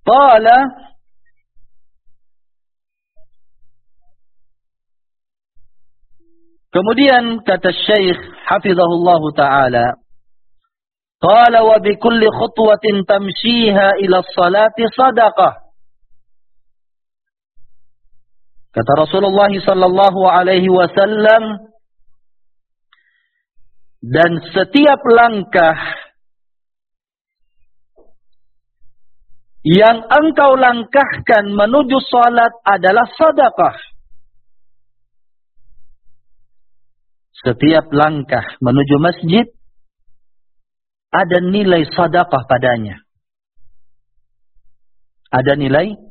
Qala kemudian kata Syekh hafizahullah taala, qala wa bi kulli khutwatin tamshiha ila salati sadaqah. Kata Rasulullah sallallahu alaihi wasallam, dan setiap langkah yang engkau langkahkan menuju salat adalah sedekah. Setiap langkah menuju masjid ada nilai sedekah padanya. Ada nilai